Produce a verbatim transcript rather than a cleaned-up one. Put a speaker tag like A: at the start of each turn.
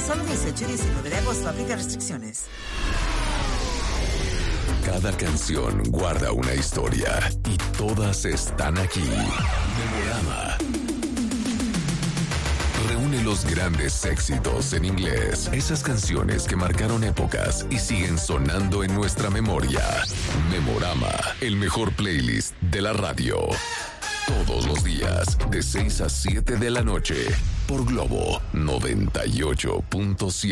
A: Solo dieciocho y diecinueve de agosto. Aplica restricciones.
B: Cada canción guarda una historia y todas están aquí. Memorama. Reúne los grandes éxitos en inglés. Esas canciones que marcaron épocas y siguen sonando en nuestra memoria. Memorama, el mejor playlist de la radio. Todos los días, de seis a siete de la noche, por Globo noventa y ocho punto siete.